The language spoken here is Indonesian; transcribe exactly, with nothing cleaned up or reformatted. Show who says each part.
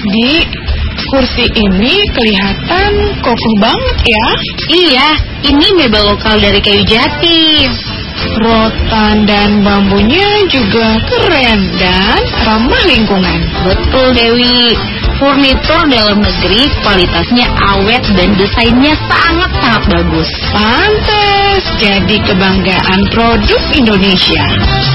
Speaker 1: Di, kursi ini kelihatan kokoh banget ya.
Speaker 2: Iya, ini mebel lokal dari kayu jati.
Speaker 1: Rotan dan bambunya juga keren dan ramah lingkungan.
Speaker 2: Betul, Dewi. Furnitur dalam negeri kualitasnya awet dan desainnya sangat-sangat bagus.
Speaker 1: Pantes jadi kebanggaan produk Indonesia.